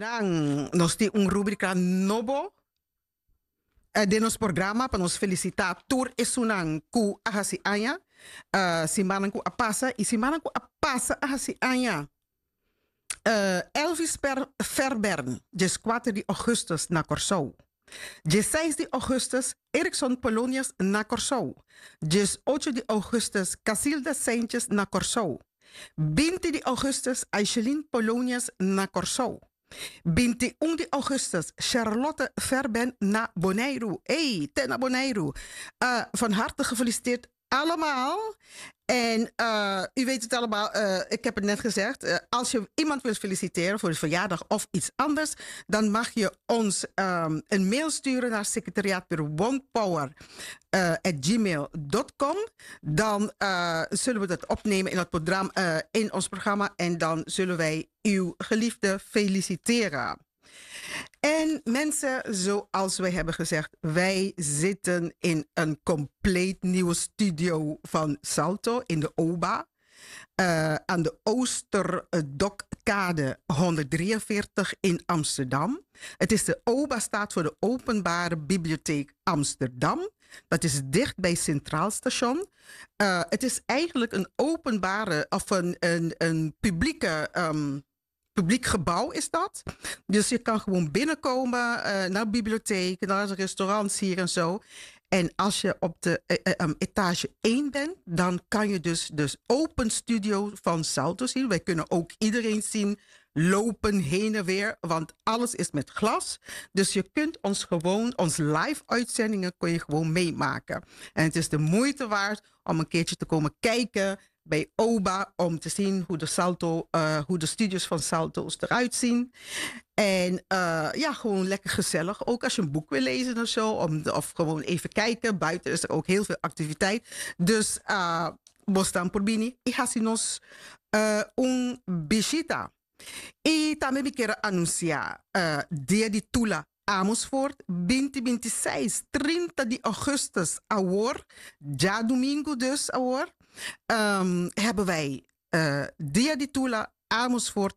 Tenang, nos die un rubrica nobo. De nos programa para nos felicitar tour esunan ku ahasi anya. Si manan ku apasa y si manan ku apasa ahasi anya. Elvis Verbern, des 4 de augustus na Corsou. Des 6 de augustus Erickson Polonius na Corsou. Des 8 de augustus Casilda Saintjes na Corsou. 20 de augustus Aishelin Polonius na Corsou. 21 de augustus Charlotte Verben na Bonaire. Hey, tena Bonaire. Van harte gefeliciteerd allemaal. En u weet het allemaal, ik heb het net gezegd. Als je iemand wilt feliciteren voor de verjaardag of iets anders, dan mag je ons een mail sturen naar secretariaat@gmail.com. Dan zullen we dat opnemen in, het programma, in ons programma en dan zullen wij uw geliefde feliciteren. En mensen, zoals wij hebben gezegd, wij zitten in een compleet nieuwe studio van Salto in de OBA. Aan de Oosterdokkade 143 in Amsterdam. Het is de OBA staat voor de Openbare Bibliotheek Amsterdam. Dat is dicht bij Centraal Station. Het is eigenlijk een openbare of een publieke... publiek gebouw is dat. Dus je kan gewoon binnenkomen naar de bibliotheek, naar de restaurants hier en zo. En als je op de etage 1 bent, dan kan je dus open studio van Salto zien. Wij kunnen ook iedereen zien lopen heen en weer, want alles is met glas. Dus je kunt ons live uitzendingen kun je gewoon meemaken. En het is de moeite waard om een keertje te komen kijken bij OBA om te zien hoe de studios van Salto's eruit zien. En ja, gewoon lekker gezellig. Ook als je een boek wil lezen of zo, of gewoon even kijken. Buiten is er ook heel veel activiteit. Dus, Bostan Porbini, ihasinos un bisita. E também me quero anunciar dia de Tula Amersfoort, 2026, 30 de augustus, awor, ja domingo dus, awor, hebben wij dia de Tula Amersfoort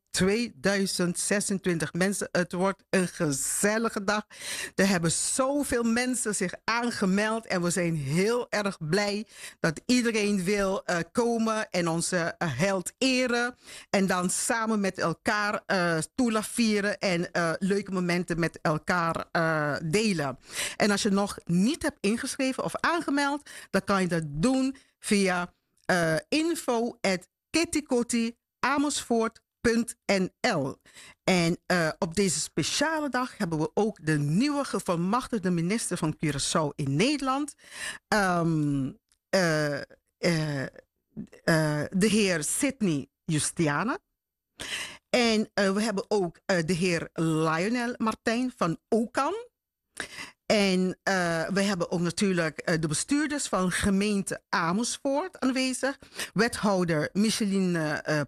2026 mensen. Het wordt een gezellige dag. Er hebben zoveel mensen zich aangemeld en we zijn heel erg blij dat iedereen wil komen en onze held eren. En dan samen met elkaar Tula vieren en leuke momenten met elkaar delen. En als je nog niet hebt ingeschreven of aangemeld, dan kan je dat doen via info@kettikoti.amersfoort.nl. En op deze speciale dag hebben we ook de nieuwe gevolmachtigde minister van Curaçao in Nederland. De heer Sidney Justiana. En we hebben ook de heer Lionel Martijn van Okan. En we hebben ook natuurlijk de bestuurders van gemeente Amersfoort aanwezig. Wethouder Micheline